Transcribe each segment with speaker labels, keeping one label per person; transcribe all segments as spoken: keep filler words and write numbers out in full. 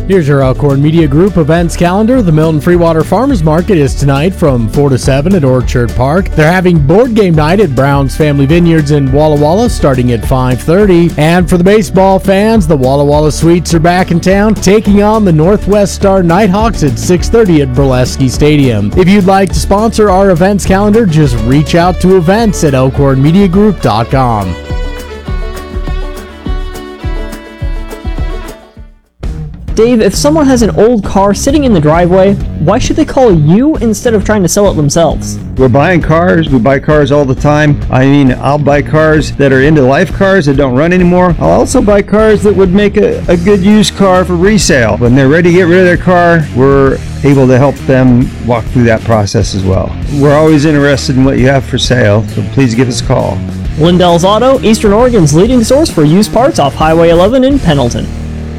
Speaker 1: Here's your Elkhorn Media Group events calendar. The Milton Freewater Farmers Market is tonight from four to seven at Orchard Park. They're having board game night at Brown's Family Vineyards in Walla Walla starting at five thirty. And for the baseball fans, the Walla Walla Sweets are back in town, taking on the Northwest Star Nighthawks at six thirty at Burlesque Stadium. If you'd like to sponsor our events calendar, just reach out to events at elkhorn media group dot com.
Speaker 2: Dave, if someone has an old car sitting in the driveway, why should they call you instead of trying to sell it themselves?
Speaker 3: We're buying cars. We buy cars all the time. I mean, I'll buy cars that are end-of-life cars that don't run anymore. I'll also buy cars that would make a, a good used car for resale. When they're ready to get rid of their car, we're able to help them walk through that process as well. We're always interested in what you have for sale, so please give us a call.
Speaker 2: Lindell's Auto, Eastern Oregon's leading source for used parts off Highway eleven in Pendleton.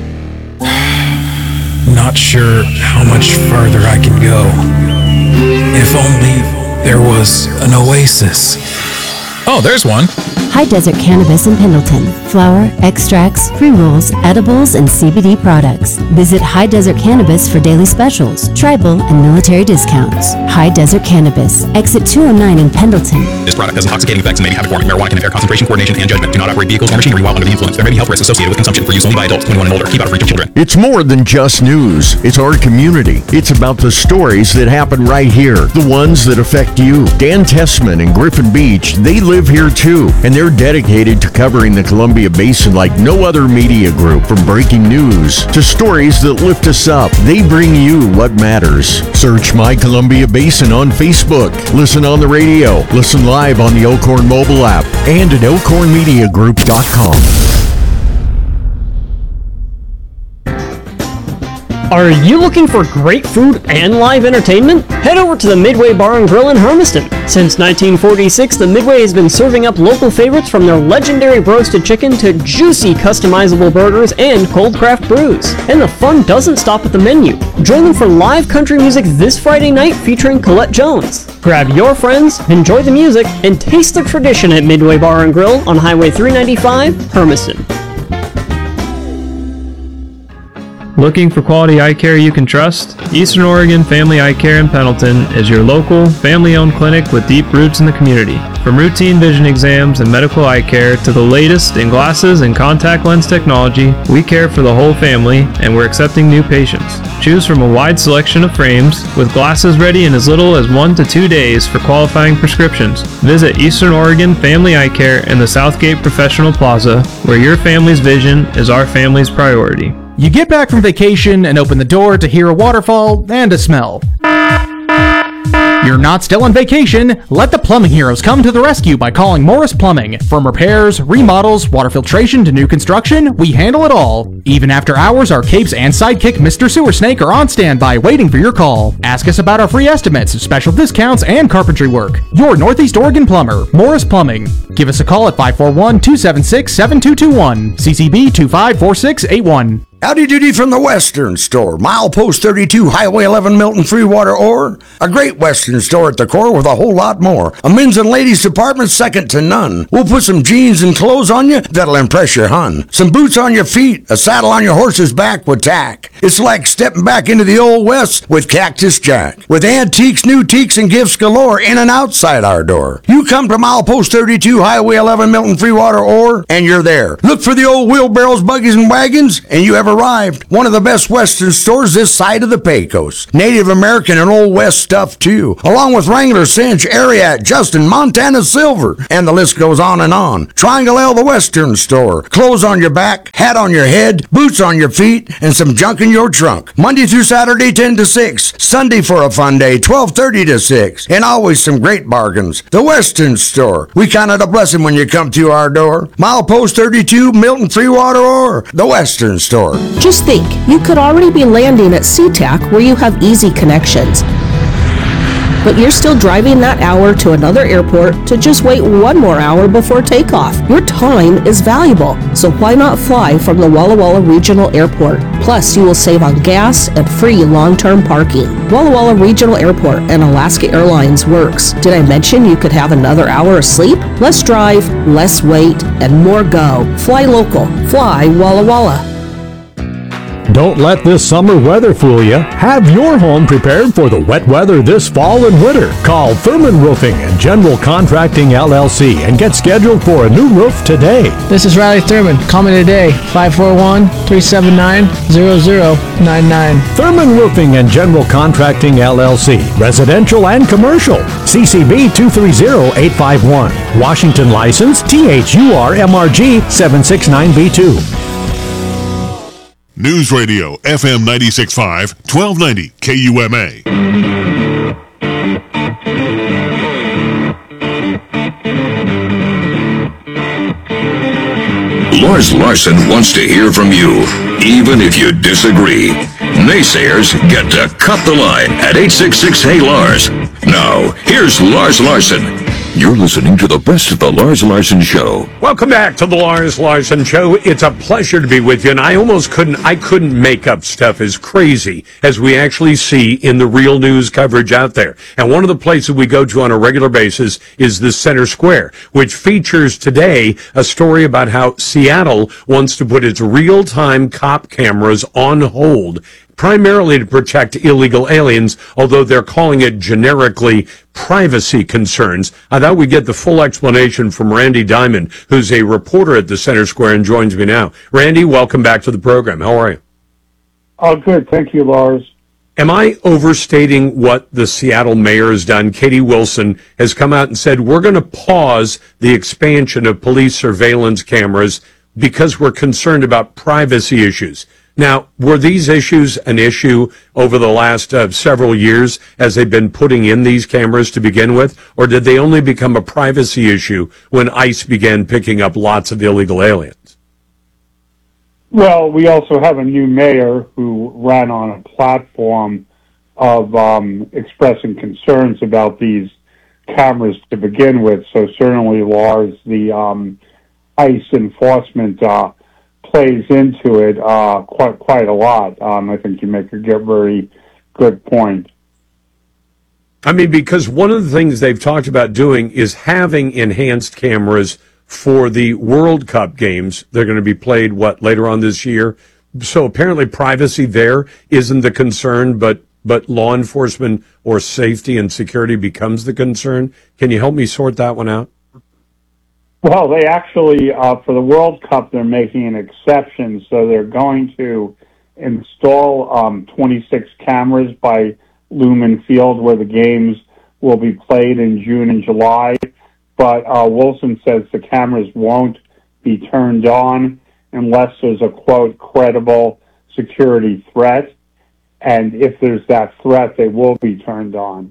Speaker 4: Not sure how much farther I can go. If only there was an oasis. Oh, there's one.
Speaker 5: High Desert Cannabis in Pendleton. Flower, extracts, pre-rolls, edibles, and C B D products. Visit High Desert Cannabis for daily specials, tribal, and military discounts. High Desert Cannabis. Exit two oh nine in Pendleton.
Speaker 6: This product has intoxicating effects and may be habit forming. Marijuana can impair concentration, coordination, and judgment. Do not operate vehicles or machinery while under the influence. There may be health risks associated with consumption. For use only by adults twenty-one and older. Keep out of reach of children.
Speaker 7: It's more than just news. It's our community. It's about the stories that happen right here. The ones that affect you. Dan Tessman and Griffin Beach, they live here too. And they're dedicated to covering the Columbia Basin like no other media group. From breaking news to stories that lift us up, they bring you what matters. Search My Columbia Basin on Facebook. Listen on the radio. Listen live on the Elkhorn mobile app and at elkhorn media group dot com.
Speaker 2: Are you looking for great food and live entertainment? Head over to the Midway Bar and Grill in Hermiston. Since nineteen forty-six, the Midway has been serving up local favorites from their legendary roasted chicken to juicy customizable burgers and cold craft brews. And the fun doesn't stop at the menu. Join them for live country music this Friday night featuring Colette Jones. Grab your friends, enjoy the music, and taste the tradition at Midway Bar and Grill on Highway three ninety-five, Hermiston.
Speaker 8: Looking for quality eye care you can trust? Eastern Oregon Family Eye Care in Pendleton is your local, family-owned clinic with deep roots in the community. From routine vision exams and medical eye care to the latest in glasses and contact lens technology, we care for the whole family and we're accepting new patients. Choose from a wide selection of frames with glasses ready in as little as one to two days for qualifying prescriptions. Visit Eastern Oregon Family Eye Care in the Southgate Professional Plaza, where your family's vision is our family's priority.
Speaker 9: You get back from vacation and open the door to hear a waterfall and a smell. You're not still on vacation. Let the plumbing heroes come to the rescue by calling Morris Plumbing. From repairs, remodels, water filtration to new construction, we handle it all. Even after hours, our capes and sidekick Mister Sewer Snake are on standby waiting for your call. Ask us about our free estimates, special discounts, and carpentry work. Your Northeast Oregon plumber, Morris Plumbing. Give us a call at five four one, two seven six, seven two two one, C C B two five four six eight one.
Speaker 10: Howdy doody from the Western Store, Milepost thirty-two, Highway eleven, Milton Freewater, or a great Western store at the core with a whole lot more. A men's and ladies department second to none. We'll put some jeans and clothes on you that'll impress your hun. Some boots on your feet, a saddle on your horse's back with tack. It's like stepping back into the old West with Cactus Jack. With antiques, new teaks, and gifts galore in and outside our door. You come to Milepost thirty-two, Highway eleven, Milton Freewater, or, and you're there. Look for the old wheelbarrows, buggies, and wagons, and you have arrived. One of the best Western stores this side of the Pecos. Native American and Old West stuff too, along with Wrangler, Cinch, Ariat, Justin, Montana Silver, and the list goes on and on. Triangle L, the Western Store. Clothes on your back, hat on your head, boots on your feet, and some junk in your trunk. Monday through Saturday, ten to six. Sunday for a fun day, twelve thirty to six. And always some great bargains. The Western Store. We count it a blessing when you come to our door. Milepost thirty-two, Milton Freewater, or the Western Store.
Speaker 11: Just think, you could already be landing at SeaTac where you have easy connections. But you're still driving that hour to another airport to just wait one more hour before takeoff. Your time is valuable, so why not fly from the Walla Walla Regional Airport? Plus, you will save on gas and free long-term parking. Walla Walla Regional Airport and Alaska Airlines works. Did I mention you could have another hour of sleep? Less drive, less wait, and more go. Fly local. Fly Walla Walla.
Speaker 12: Don't let this summer weather fool you. Have your home prepared for the wet weather this fall and winter. Call Thurman Roofing and General Contracting L L C and get scheduled for a new roof today.
Speaker 13: This is Riley Thurman. Call me today, five four one, three seven nine, zero zero nine nine.
Speaker 12: Thurman Roofing and General Contracting L L C. Residential and commercial. C C B two three zero eight five one. Washington license T H U R M R G seven six nine B two.
Speaker 14: News Radio F M ninety-six point five, twelve ninety K U M A.
Speaker 15: Lars Larson wants to hear from you, even if you disagree. Naysayers get to cut the line at eight six six, Hey Lars. Now, here's Lars Larson. You're listening to the best of the Lars Larson Show.
Speaker 16: Welcome back to the Lars Larson Show. It's a pleasure to be with you, and I almost couldn't, I couldn't make up stuff as crazy as we actually see in the real news coverage out there. And one of the places we go to on a regular basis is the Center Square, which features today a story about how Seattle wants to put its real-time cop cameras on hold, primarily to protect illegal aliens, although they're calling it generically privacy concerns. I thought we'd get the full explanation from Randy Diamond, who's a reporter at the Center Square and joins me now. Randy, welcome back to the program. How are you?
Speaker 17: Oh, good. Thank you, Lars.
Speaker 16: Am I overstating what the Seattle mayor has done? Katie Wilson has come out and said, we're going to pause the expansion of police surveillance cameras because we're concerned about privacy issues. Now, were these issues an issue over the last uh, several years as they've been putting in these cameras to begin with, or did they only become a privacy issue when ICE began picking up lots of illegal aliens?
Speaker 17: Well, we also have a new mayor who ran on a platform of um, expressing concerns about these cameras to begin with. So certainly, Lars, the um, ICE enforcement uh, plays into it uh, quite quite a lot. Um, I think you make a very good point.
Speaker 16: I mean, because one of the things they've talked about doing is having enhanced cameras for the World Cup games. They're going to be played, what, later on this year? So apparently privacy there isn't the concern, but, but law enforcement or safety and security becomes the concern. Can you help me sort that one out?
Speaker 17: Well, they actually, uh, for the World Cup, they're making an exception. So they're going to install um, twenty-six cameras by Lumen Field where the games will be played in June and July. But uh, Wilson says the cameras won't be turned on unless there's a, quote, credible security threat. And if there's that threat, they will be turned on.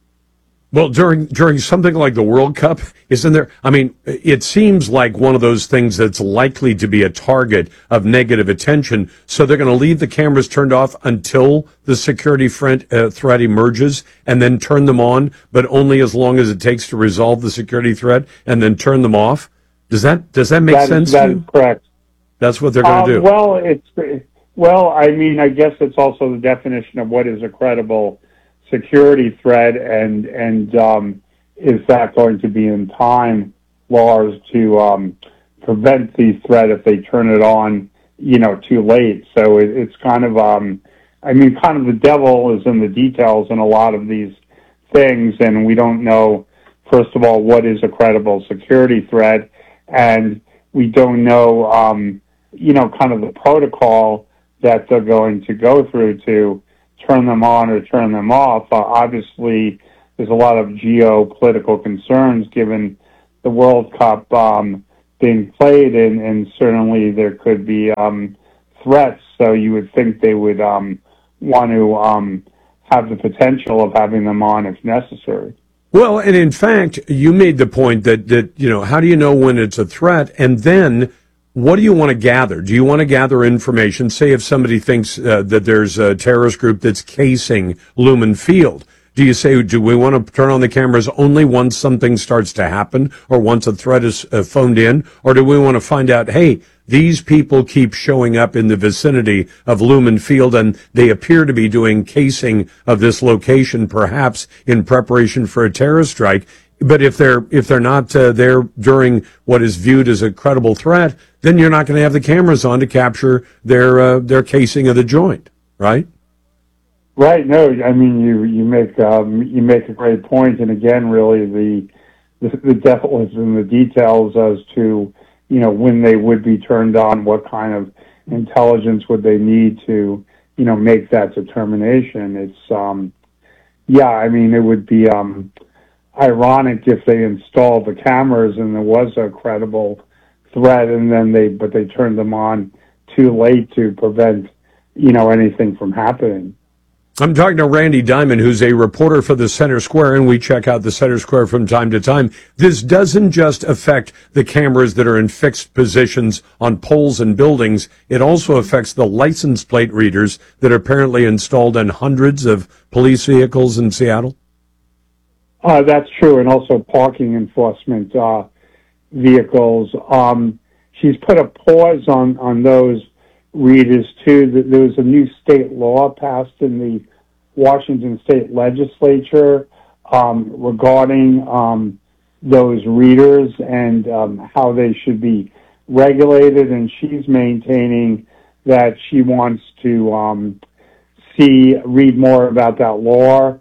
Speaker 16: Well, during during something like the World Cup, isn't there? I mean, it seems like one of those things that's likely to be a target of negative attention. So they're going to leave the cameras turned off until the security threat, uh, threat emerges, and then turn them on, but only as long as it takes to resolve the security threat, and then turn them off. Does that does that make
Speaker 17: that
Speaker 16: sense?
Speaker 17: Is, that
Speaker 16: to you?
Speaker 17: is correct.
Speaker 16: That's what they're going to
Speaker 17: uh,
Speaker 16: do.
Speaker 17: Well, it's well. I mean, I guess it's also the definition of what is a credible security threat, and and um, is that going to be in time, Lars, to um, prevent the threat if they turn it on, you know, too late? So it, it's kind of, um, I mean, kind of the devil is in the details in a lot of these things, and we don't know, first of all, what is a credible security threat, and we don't know, um, you know, kind of the protocol that they're going to go through to turn them on or turn them off. Uh, obviously, there's a lot of geopolitical concerns given the World Cup um, being played, and, and certainly there could be um, threats. So you would think they would um, want to um, have the potential of having them on if necessary.
Speaker 16: Well, and in fact, you made the point that, that, you know, how do you know when it's a threat? And then what do you want to gather? Do you want to gather information? Say if somebody thinks uh, that there's a terrorist group that's casing Lumen Field, do you say, do we want to turn on the cameras only once something starts to happen or once a threat is uh, phoned in? Or do we want to find out, hey, these people keep showing up in the vicinity of Lumen Field and they appear to be doing casing of this location, perhaps in preparation for a terrorist strike? But if they're if they're not uh, there during what is viewed as a credible threat, then you're not going to have the cameras on to capture their uh, their casing of the joint, right?
Speaker 17: Right. No, I mean you you make um, you make a great point, and again, really the, the the devil is in the details as to you know when they would be turned on, what kind of intelligence would they need to you know make that determination. It's um, yeah, I mean it would be um, ironic if they installed the cameras and there was a credible threat, and then they but they turned them on too late to prevent you know anything from happening.
Speaker 16: I'm talking to Randy Diamond, who's a reporter for the Center Square, and we check out the Center Square from time to time. This doesn't just affect the cameras that are in fixed positions on poles and buildings. It also affects the license plate readers that are apparently installed in hundreds of police vehicles in Seattle.
Speaker 17: Uh, that's true, and also parking enforcement uh, vehicles. Um, she's put a pause on, on those readers, too. There was a new state law passed in the Washington State Legislature um, regarding um, those readers and um, how they should be regulated, and she's maintaining that she wants to um, see, read more about that law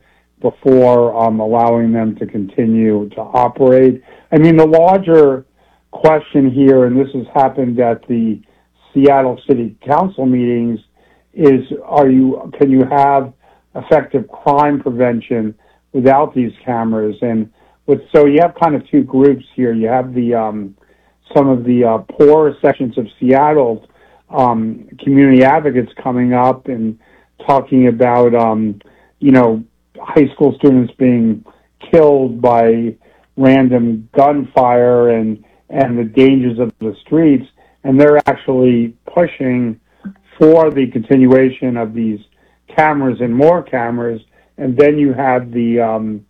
Speaker 17: before um, allowing them to continue to operate. I mean, the larger question here, and this has happened at the Seattle City Council meetings, is are you can you have effective crime prevention without these cameras? And with so you have kind of two groups here. You have the um, some of the uh, poorer sections of Seattle um, community advocates coming up and talking about um, you know high school students being killed by random gunfire and and the dangers of the streets. And they're actually pushing for the continuation of these cameras and more cameras. And then you have the um,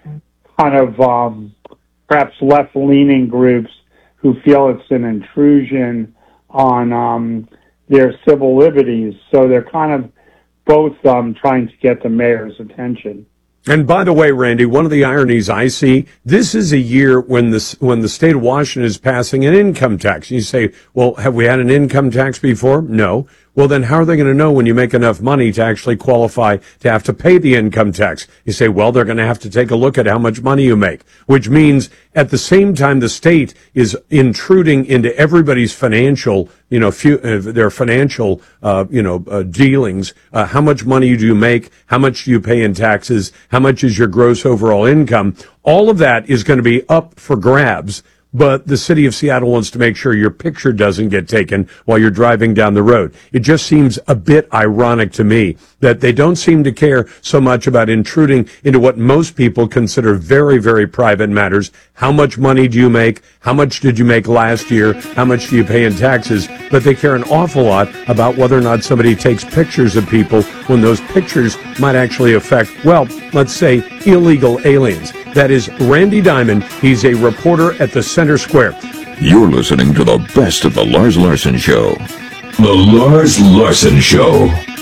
Speaker 17: kind of um, perhaps left-leaning groups who feel it's an intrusion on um, their civil liberties. So they're kind of both um, trying to get the mayor's attention.
Speaker 16: And by the way, Randy, one of the ironies I see, this is a year when the, when the state of Washington is passing an income tax. You say, well, have we had an income tax before? No. Well, then how are they going to know when you make enough money to actually qualify to have to pay the income tax? You say, well, they're going to have to take a look at how much money you make, which means at the same time the state is intruding into everybody's financial, you know, few, uh, their financial, uh, you know, uh, dealings. Uh, how much money do you make? How much do you pay in taxes? How much is your gross overall income? All of that is going to be up for grabs. But the city of Seattle wants to make sure your picture doesn't get taken while you're driving down the road. It just seems a bit ironic to me that they don't seem to care so much about intruding into what most people consider very, very private matters. How much money do you make? How much did you make last year? How much do you pay in taxes? But they care an awful lot about whether or not somebody takes pictures of people when those pictures might actually affect, well, let's say illegal aliens. That is Randy Diamond. He's a reporter at the Center Square.
Speaker 15: You're listening to the best of the Lars Larson Show. The Lars Larson Show.